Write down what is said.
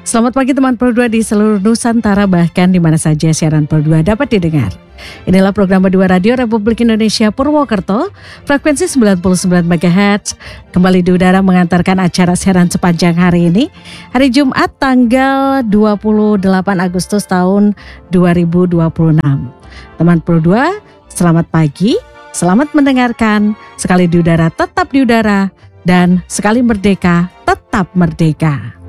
Selamat pagi teman Pro 2 di seluruh Nusantara, bahkan di mana saja siaran Pro 2 dapat didengar. Inilah program Pro 2 Radio Republik Indonesia Purwokerto, frekuensi 99 MHz, kembali di udara mengantarkan acara siaran sepanjang hari ini, hari Jumat tanggal 28 Agustus tahun 2026. Teman Pro 2, selamat pagi, selamat mendengarkan, sekali di udara tetap di udara, dan sekali merdeka tetap merdeka.